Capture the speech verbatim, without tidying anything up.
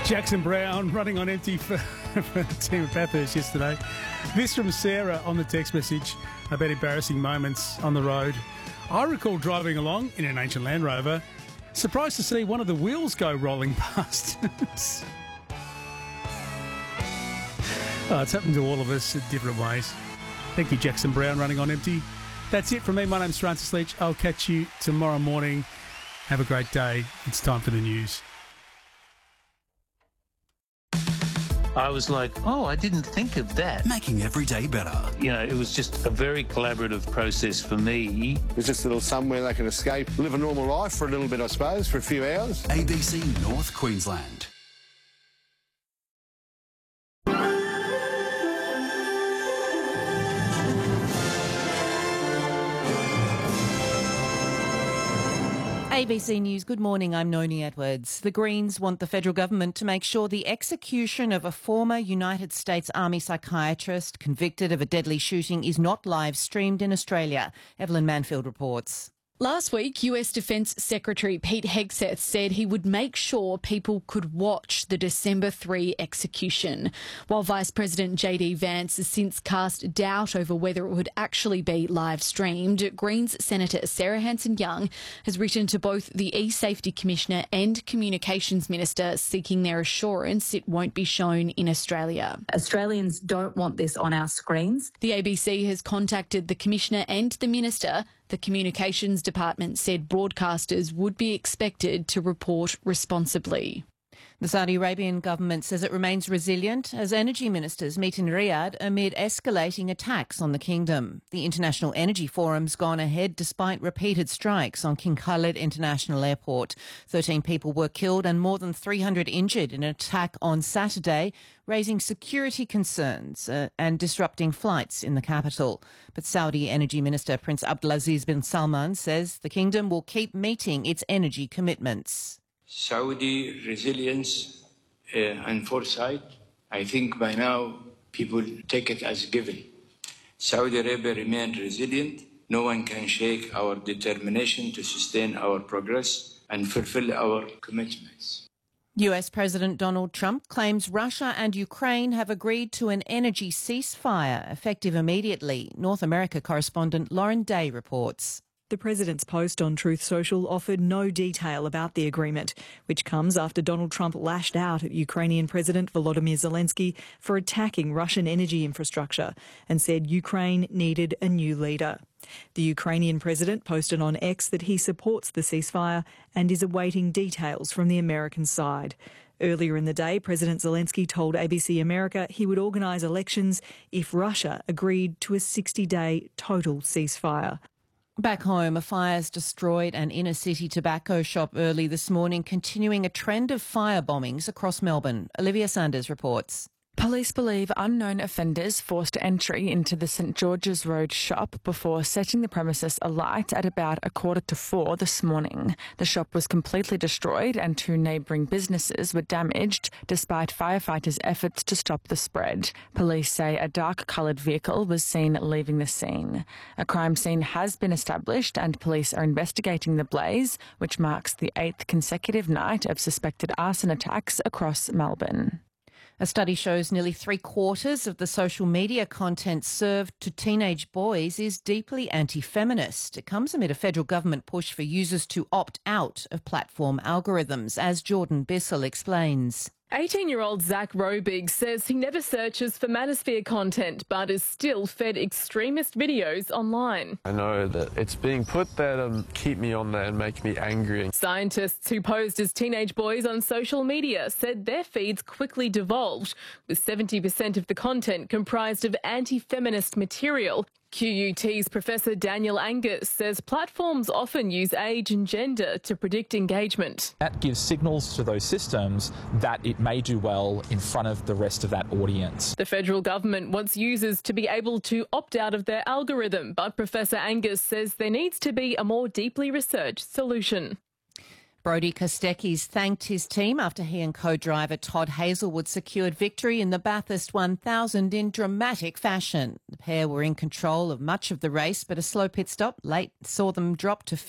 Jackson Brown running on empty for, for the team at Bathurst yesterday. This from Sarah on the text message about embarrassing moments on the road. I recall driving along in an ancient Land Rover, surprised to see one of the wheels go rolling past. Oh, it's happened to all of us in different ways. Thank you, Jackson Brown, running on empty. That's it from me. My name's Francis Leach. I'll catch you tomorrow morning. Have a great day. It's time for the news. I was like, oh, I didn't think of that. Making every day better. You know, it was just a very collaborative process for me. There's just a little somewhere they can escape, live a normal life for a little bit, I suppose, for a few hours. A B C North Queensland. A B C News, good morning, I'm Noni Edwards. The Greens want the federal government to make sure the execution of a former United States Army psychiatrist convicted of a deadly shooting is not live streamed in Australia. Evelyn Manfield reports. Last week, U S Defence Secretary Pete Hegseth said he would make sure people could watch the December third execution, while Vice President J D Vance has since cast doubt over whether it would actually be live streamed. Greens Senator Sarah Hanson-Young has written to both the E-Safety Commissioner and Communications Minister seeking their assurance it won't be shown in Australia. Australians don't want this on our screens. The A B C has contacted the Commissioner and the Minister. The Communications Department said broadcasters would be expected to report responsibly. The Saudi Arabian government says it remains resilient as energy ministers meet in Riyadh amid escalating attacks on the kingdom. The International Energy Forum's gone ahead despite repeated strikes on King Khalid International Airport. Thirteen people were killed and more than three hundred injured in an attack on Saturday, raising security concerns uh, and disrupting flights in the capital. But Saudi Energy Minister Prince Abdulaziz bin Salman says the kingdom will keep meeting its energy commitments. Saudi resilience uh, and foresight, I think by now people take it as given. Saudi Arabia remains resilient. No one can shake our determination to sustain our progress and fulfill our commitments. U S President Donald Trump claims Russia and Ukraine have agreed to an energy ceasefire effective immediately. North America correspondent Lauren Day reports. The president's post on Truth Social offered no detail about the agreement, which comes after Donald Trump lashed out at Ukrainian President Volodymyr Zelensky for attacking Russian energy infrastructure and said Ukraine needed a new leader. The Ukrainian president posted on X that he supports the ceasefire and is awaiting details from the American side. Earlier in the day, President Zelensky told A B C America he would organise elections if Russia agreed to a sixty-day total ceasefire. Back home, a fire's destroyed an inner-city tobacco shop early this morning, continuing a trend of fire bombings across Melbourne. Olivia Sanders reports. Police believe unknown offenders forced entry into the St George's Road shop before setting the premises alight at about a quarter to four this morning. The shop was completely destroyed and two neighbouring businesses were damaged despite firefighters' efforts to stop the spread. Police say a dark-coloured vehicle was seen leaving the scene. A crime scene has been established and police are investigating the blaze, which marks the eighth consecutive night of suspected arson attacks across Melbourne. A study shows nearly three-quarters of the social media content served to teenage boys is deeply anti-feminist. It comes amid a federal government push for users to opt out of platform algorithms, as Jordan Bissell explains. eighteen-year-old Zach Robig says he never searches for manosphere content but is still fed extremist videos online. I know that it's being put there to keep me on there and make me angry. Scientists who posed as teenage boys on social media said their feeds quickly devolved, with seventy percent of the content comprised of anti-feminist material. Q U T's Professor Daniel Angus says platforms often use age and gender to predict engagement. That gives signals to those systems that it may do well in front of the rest of that audience. The federal government wants users to be able to opt out of their algorithm, but Professor Angus says there needs to be a more deeply researched solution. Brodie Kostekis thanked his team after he and co-driver Todd Hazelwood secured victory in the Bathurst one thousand in dramatic fashion. The pair were in control of much of the race, but a slow pit stop late saw them drop to